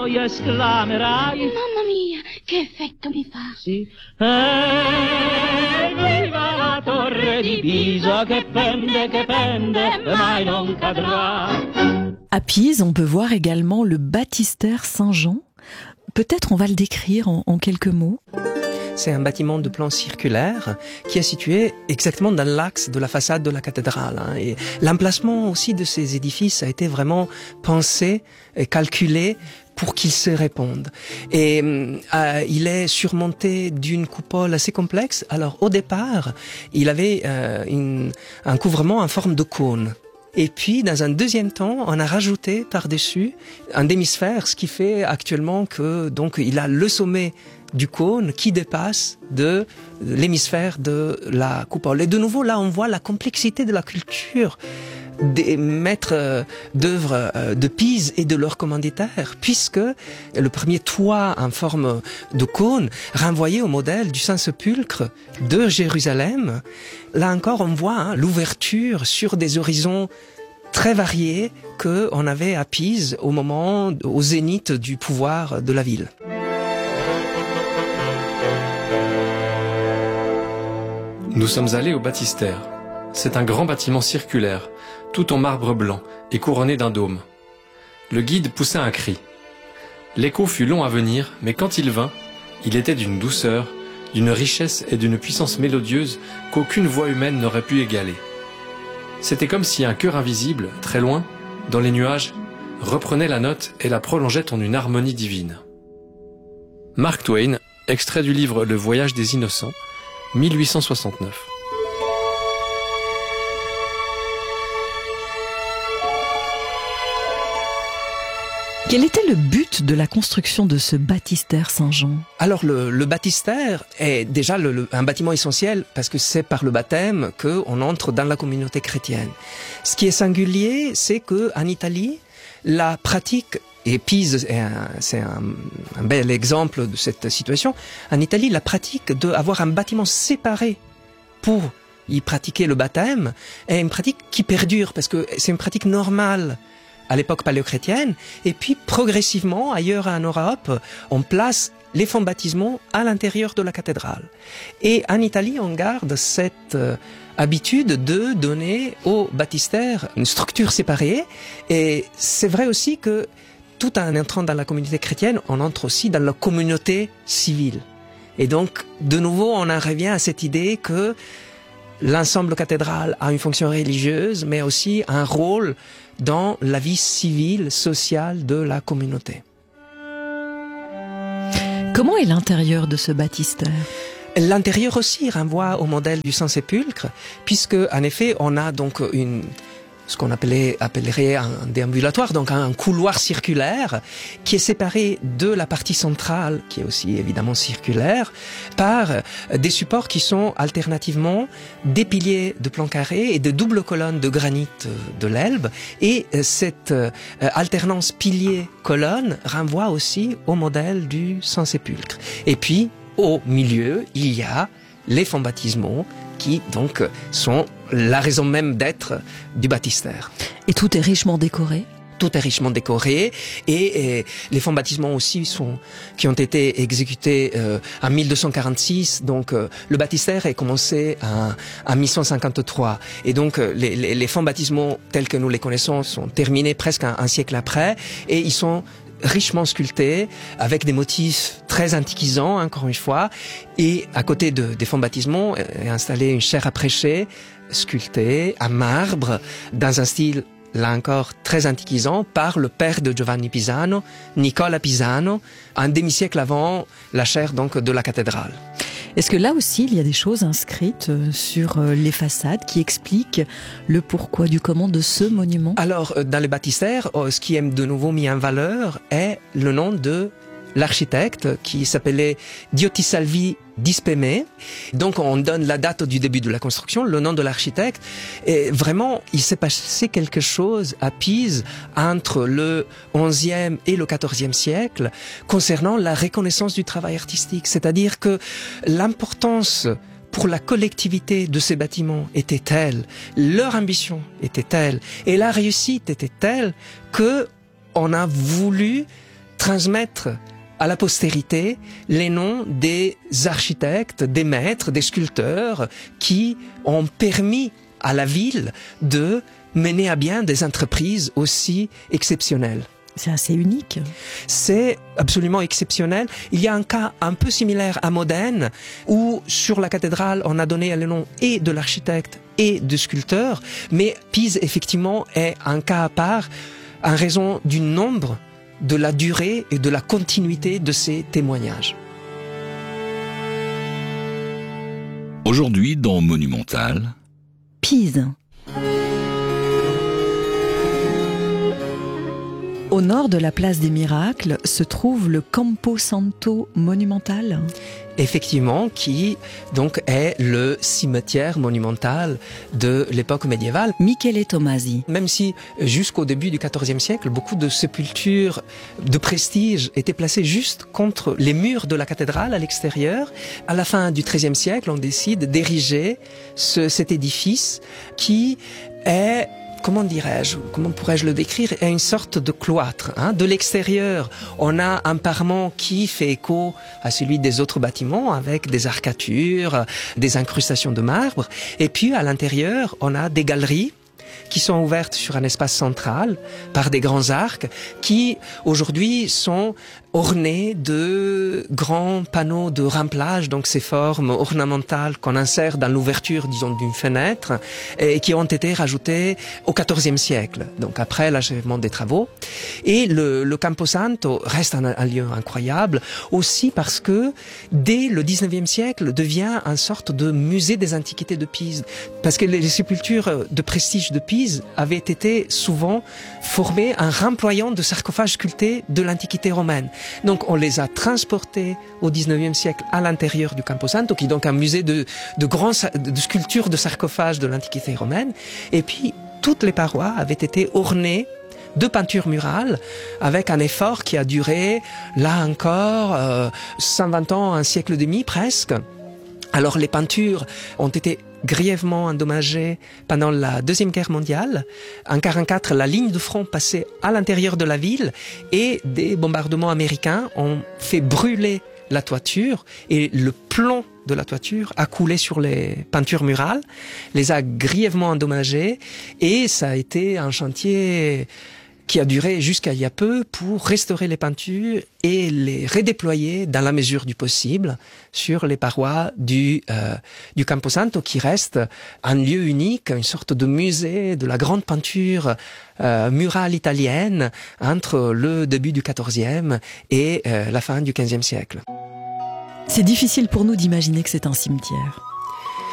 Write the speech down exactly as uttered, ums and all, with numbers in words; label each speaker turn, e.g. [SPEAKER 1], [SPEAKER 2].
[SPEAKER 1] poi esclamerai:
[SPEAKER 2] mamma mia, che effetto mi fa!
[SPEAKER 1] Sì. E viva la torre di Pisa che pende, che pende, mai non cadrà.
[SPEAKER 3] À Pise, on peut voir également le baptistère Saint-Jean. Peut-être on va le décrire en, en quelques mots.
[SPEAKER 4] C'est un bâtiment de plan circulaire qui est situé exactement dans l'axe de la façade de la cathédrale. Hein. Et l'emplacement aussi de ces édifices a été vraiment pensé et calculé pour qu'ils se répondent. Et euh, il est surmonté d'une coupole assez complexe. Alors au départ, il avait euh, une, un couvrement en forme de cône. Et puis, dans un deuxième temps, on a rajouté par-dessus un démisphère, ce qui fait actuellement que, donc, il a le sommet du cône qui dépasse de l'hémisphère de la coupole. Et de nouveau, là, on voit la complexité de la culture des maîtres d'œuvre de Pise et de leurs commanditaires, puisque le premier toit en forme de cône renvoyait au modèle du Saint-Sépulcre de Jérusalem. Là encore, on voit hein, l'ouverture sur des horizons très variés qu'on avait à Pise au moment, au zénith du pouvoir de la ville.
[SPEAKER 5] Nous sommes allés au baptistère. C'est un grand bâtiment circulaire, tout en marbre blanc et couronné d'un dôme. Le guide poussa un cri. L'écho fut long à venir, mais quand il vint, il était d'une douceur, d'une richesse et d'une puissance mélodieuse qu'aucune voix humaine n'aurait pu égaler. C'était comme si un cœur invisible, très loin, dans les nuages, reprenait la note et la prolongeait en une harmonie divine. Mark Twain, extrait du livre Le Voyage des Innocents, mille huit cent soixante-neuf.
[SPEAKER 3] Quel était le but de la construction de ce baptistère Saint-Jean ?
[SPEAKER 4] Alors le, le baptistère est déjà le, le, un bâtiment essentiel parce que c'est par le baptême qu'on entre dans la communauté chrétienne. Ce qui est singulier, c'est que en Italie, la pratique, et Pise est un, c'est un, un bel exemple de cette situation, en Italie, la pratique d'avoir un bâtiment séparé pour y pratiquer le baptême est une pratique qui perdure parce que c'est une pratique normale à l'époque paléochrétienne, et puis progressivement, ailleurs en Europe, on place les fonts baptismaux à l'intérieur de la cathédrale. Et en Italie, on garde cette euh, habitude de donner au baptistère une structure séparée, et c'est vrai aussi que tout en entrant dans la communauté chrétienne, on entre aussi dans la communauté civile. Et donc, de nouveau, on en revient à cette idée que l'ensemble cathédral a une fonction religieuse, mais aussi un rôle dans la vie civile, sociale de la communauté.
[SPEAKER 3] Comment est l'intérieur de ce baptistère ?
[SPEAKER 4] L'intérieur aussi renvoie au modèle du Saint-Sépulcre, puisque en effet, on a donc une ce qu'on appelait, appellerait un déambulatoire, donc un couloir circulaire qui est séparé de la partie centrale, qui est aussi évidemment circulaire, par des supports qui sont alternativement des piliers de plan carré et de doubles colonnes de granit de l'Elbe. Et cette alternance pilier-colonne renvoie aussi au modèle du Saint-Sépulcre. Et puis, au milieu, il y a les fonts baptismaux qui donc sont la raison même d'être du baptistère.
[SPEAKER 3] Et tout est richement décoré ?
[SPEAKER 4] Tout est richement décoré et, et les fonts baptismaux aussi sont qui ont été exécutés euh, en mille deux cent quarante-six. Donc euh, le baptistère est commencé en, en mille cent cinquante-trois et donc euh, les, les, les fonts baptismaux tels que nous les connaissons sont terminés presque un, un siècle après et ils sont richement sculptés, avec des motifs très antiquisants, encore une fois, et à côté de, des fonts baptismaux est installée une chaire à prêcher, sculptée à marbre, dans un style, là encore, très antiquisant, par le père de Giovanni Pisano, Nicola Pisano, un demi-siècle avant la chaire donc de la cathédrale.
[SPEAKER 3] Est-ce que là aussi, il y a des choses inscrites sur les façades qui expliquent le pourquoi du comment de ce monument ?
[SPEAKER 4] Alors, dans le baptistère, ce qui est de nouveau mis en valeur est le nom de l'architecte qui s'appelait Diotisalvi d'Ispeme. Donc on donne la date du début de la construction, le nom de l'architecte. Et vraiment, il s'est passé quelque chose à Pise entre le onzième et le quatorzième siècle concernant la reconnaissance du travail artistique. C'est-à-dire que l'importance pour la collectivité de ces bâtiments était telle, leur ambition était telle, et la réussite était telle que on a voulu transmettre à la postérité les noms des architectes, des maîtres, des sculpteurs qui ont permis à la ville de mener à bien des entreprises aussi exceptionnelles.
[SPEAKER 3] C'est assez unique.
[SPEAKER 4] C'est absolument exceptionnel. Il y a un cas un peu similaire à Modène, où sur la cathédrale, on a donné le nom et de l'architecte et du sculpteur, mais Pise, effectivement, est un cas à part, en raison du nombre, de la durée et de la continuité de ces témoignages.
[SPEAKER 6] Aujourd'hui, dans Monumental,
[SPEAKER 3] Pise. Au nord de la place des Miracles se trouve le Campo Santo monumental.
[SPEAKER 4] Effectivement, qui donc est le cimetière monumental de l'époque médiévale.
[SPEAKER 3] Michele Tomasi.
[SPEAKER 4] Même si jusqu'au début du quatorzième siècle, beaucoup de sépultures de prestige étaient placées juste contre les murs de la cathédrale à l'extérieur, à la fin du treizième siècle, on décide d'ériger ce, cet édifice qui est, comment dirais-je, comment pourrais-je le décrire, est une sorte de cloître. Hein. De l'extérieur, on a un parement qui fait écho à celui des autres bâtiments, avec des arcatures, des incrustations de marbre. Et puis, à l'intérieur, on a des galeries qui sont ouvertes sur un espace central par des grands arcs qui, aujourd'hui, sont ornés de grands panneaux de remplage, donc ces formes ornementales qu'on insère dans l'ouverture, disons, d'une fenêtre, et qui ont été rajoutées au quatorzième siècle, donc après l'achèvement des travaux. Et le, le Camposanto reste un, un lieu incroyable, aussi parce que, dès le dix-neuvième siècle, devient une sorte de musée des antiquités de Pise, parce que les, les sépultures de prestige de Pise avaient été souvent formées en remployant de sarcophages sculptés de l'Antiquité romaine. Donc on les a transportés au dix-neuvième siècle à l'intérieur du Camposanto, qui est donc un musée de, de, grands, de sculptures de sarcophages de l'Antiquité romaine. Et puis toutes les parois avaient été ornées de peintures murales, avec un effort qui a duré, là encore, euh, cent vingt ans, un siècle et demi presque. Alors les peintures ont été grièvement endommagées pendant la Deuxième Guerre mondiale. En quarante-quatre, la ligne de front passait à l'intérieur de la ville et des bombardements américains ont fait brûler la toiture et le plomb de la toiture a coulé sur les peintures murales, les a grièvement endommagées et ça a été un chantier qui a duré jusqu'à il y a peu pour restaurer les peintures et les redéployer dans la mesure du possible sur les parois du, euh, du Camposanto, qui reste un lieu unique, une sorte de musée de la grande peinture euh, murale italienne entre le début du quatorzième et euh, la fin du quinzième siècle.
[SPEAKER 3] C'est difficile pour nous d'imaginer que c'est un cimetière.